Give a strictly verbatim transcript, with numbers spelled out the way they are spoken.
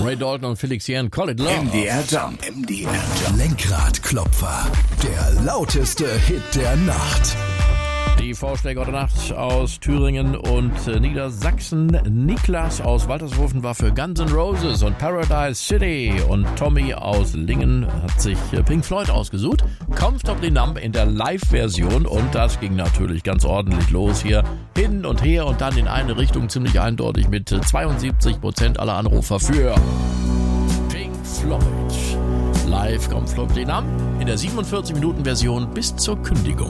Ray Dalton und Felix Jähn, Call It Love. M D R Jump. M D R Jump. Lenkradklopfer. Der lauteste Hit der Nacht. Die Vorschläge heute Nacht aus Thüringen und Niedersachsen. Niklas aus Waltershofen war für Guns N' Roses und Paradise City. Und Tommy aus Lingen hat sich Pink Floyd ausgesucht. Comfortably Numb in der Live-Version. Und das ging natürlich ganz ordentlich los hier. Hin und her und dann in eine Richtung ziemlich eindeutig mit zweiundsiebzig Prozent aller Anrufer für Pink Floyd. Live Comfortably Numb in der siebenundvierzig Minuten Version bis zur Kündigung.